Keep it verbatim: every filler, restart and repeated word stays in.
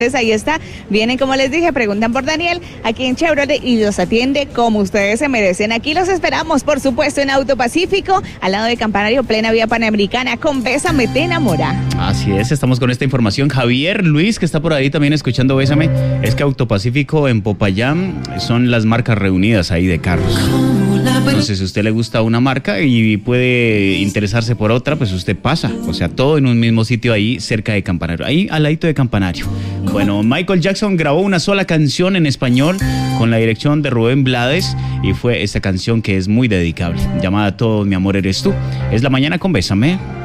Entonces ahí está, vienen como les dije, preguntan por Daniel aquí en Chevrolet y los atiende como ustedes se merecen. Aquí los esperamos, por supuesto, en Auto Pacífico, al lado de Campanario, plena vía Panamericana, con Bésame te enamora. Así es, estamos con esta información. Javier Luis, que está por ahí también escuchando Bésame, es que Auto Pacífico en Popayán son las marcas reunidas ahí de carros. Entonces, si a usted le gusta una marca y puede interesarse por otra, pues usted pasa. O sea, todo en un mismo sitio ahí cerca de Campanario, ahí al ladito de Campanario. Bueno, Michael Jackson grabó una sola canción en español con la dirección de Rubén Blades y fue esta canción que es muy dedicable, llamada Todo mi amor eres tú. Es La Mañana con Bésame.